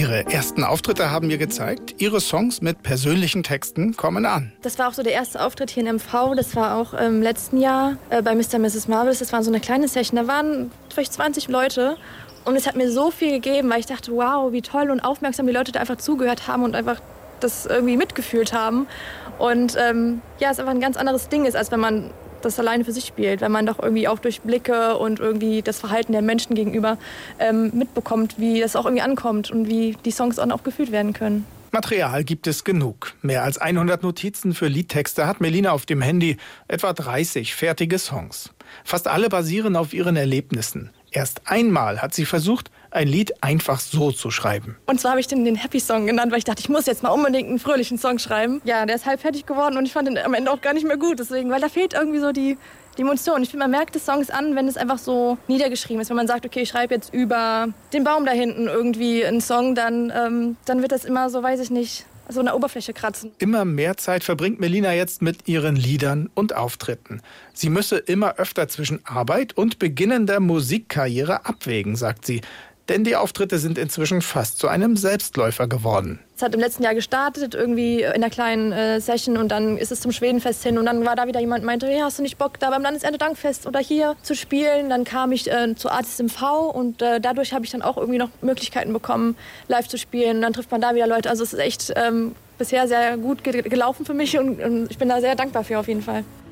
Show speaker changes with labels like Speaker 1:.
Speaker 1: Ihre ersten Auftritte haben mir gezeigt, Ihre Songs mit persönlichen Texten kommen an.
Speaker 2: Das war auch so der erste Auftritt hier in MV. Das war auch im letzten Jahr bei Mr. und Mrs. Marvelous. Das war so eine kleine Session. Da waren vielleicht 20 Leute. Und es hat mir so viel gegeben, weil ich dachte, wow, wie toll und aufmerksam die Leute da einfach zugehört haben und einfach das irgendwie mitgefühlt haben. Und es einfach ein ganz anderes Ding ist, als wenn man das alleine für sich spielt, wenn man doch irgendwie auch durch Blicke und irgendwie das Verhalten der Menschen gegenüber mitbekommt, wie das auch irgendwie ankommt und wie die Songs auch gefühlt werden können.
Speaker 1: Material gibt es genug. Mehr als 100 Notizen für Liedtexte hat Melina auf dem Handy, etwa 30 fertige Songs. Fast alle basieren auf ihren Erlebnissen. Erst einmal hat sie versucht, ein Lied einfach so zu schreiben.
Speaker 2: Und zwar habe ich den Happy Song genannt, weil ich dachte, ich muss jetzt mal unbedingt einen fröhlichen Song schreiben. Ja, der ist halb fertig geworden und ich fand den am Ende auch gar nicht mehr gut. Deswegen, weil da fehlt irgendwie so die Emotion. Ich finde, man merkt des Songs an, wenn es einfach so niedergeschrieben ist. Wenn man sagt, okay, ich schreibe jetzt über den Baum da hinten irgendwie einen Song, dann wird das immer so, weiß ich nicht, so eine Oberfläche kratzen.
Speaker 1: Immer mehr Zeit verbringt Melina jetzt mit ihren Liedern und Auftritten. Sie müsse immer öfter zwischen Arbeit und beginnender Musikkarriere abwägen, sagt sie. Denn die Auftritte sind inzwischen fast zu einem Selbstläufer geworden.
Speaker 2: Es hat im letzten Jahr gestartet, irgendwie in einer kleinen Session und dann ist es zum Schwedenfest hin und dann war da wieder jemand, meinte, hey, hast du nicht Bock, da beim Landeserntedankfest oder hier zu spielen? Dann kam ich zu Artist MV und dadurch habe ich dann auch irgendwie noch Möglichkeiten bekommen, live zu spielen und dann trifft man da wieder Leute. Also es ist echt bisher sehr gut gelaufen für mich und ich bin da sehr dankbar für auf jeden Fall.